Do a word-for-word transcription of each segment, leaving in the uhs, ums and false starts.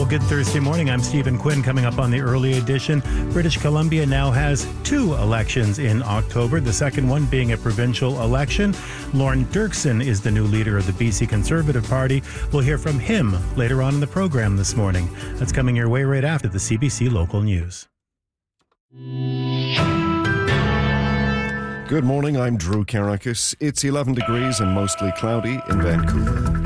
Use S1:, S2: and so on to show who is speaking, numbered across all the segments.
S1: Well, good Thursday morning. I'm Stephen Quinn. Coming up on the early edition, British Columbia now has two elections in October, the second one being a provincial election. Lorne Dirksen is the new leader of the B C Conservative Party. We'll hear from him later on in the program this morning. That's coming your way right after the C B C Local News.
S2: Good morning, I'm Drew Karakis. It's eleven degrees and mostly cloudy in Vancouver.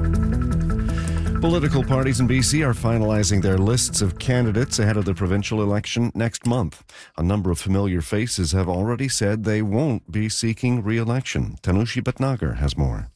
S2: Political parties in B C are finalizing their lists of candidates ahead of the provincial election next month. A number of familiar faces have already said they won't be seeking re-election. Tanushi Bhatnagar has more.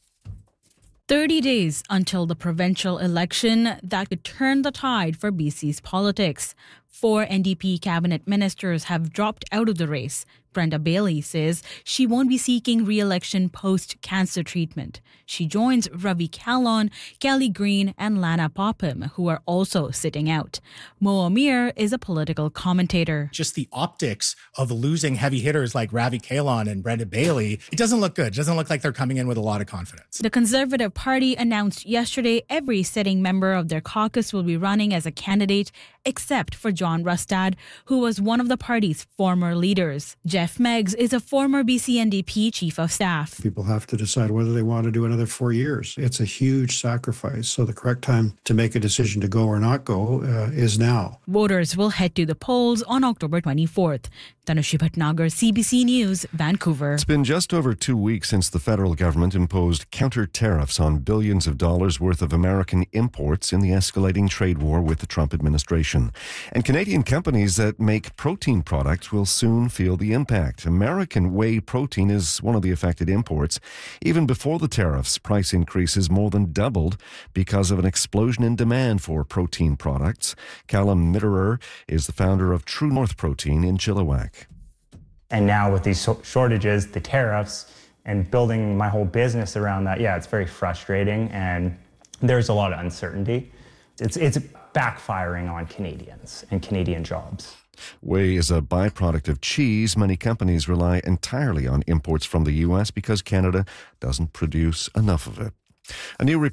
S3: thirty days until the provincial election that could turn the tide for B C's politics. Four N D P cabinet ministers have dropped out of the race. Brenda Bailey says she won't be seeking re-election post-cancer treatment. She joins Ravi Kahlon, Kelly Green and Lana Popham, who are also sitting out. Mo Amir is a political commentator.
S4: Just the optics of losing heavy hitters like Ravi Kahlon and Brenda Bailey, it doesn't look good. It doesn't look like they're coming in with a lot of confidence.
S3: The Conservative Party announced yesterday every sitting member of their caucus will be running as a candidate, except for John Rustad, who was one of the party's former leaders. Jeff Meggs is a former B C N D P chief of staff.
S5: People have to decide whether they want to do another four years. It's a huge sacrifice. So the correct time to make a decision to go or not go uh, is now.
S3: Voters will head to the polls on October twenty-fourth. Tanushi Bhatnagar, C B C News, Vancouver.
S2: It's been just over two weeks since the federal government imposed counter tariffs on billions of dollars worth of American imports in the escalating trade war with the Trump administration. And Canadian companies that make protein products will soon feel the impact. American whey protein is one of the affected imports. Even before the tariffs, price increases more than doubled because of an explosion in demand for protein products. Callum Mitterer is the founder of True North Protein in Chilliwack.
S6: And now with these shortages, the tariffs, and building my whole business around that, yeah, it's very frustrating and there's a lot of uncertainty. It's, it's backfiring on Canadians and Canadian jobs.
S2: Whey is a byproduct of cheese. Many companies rely entirely on imports from the U S because Canada doesn't produce enough of it. A new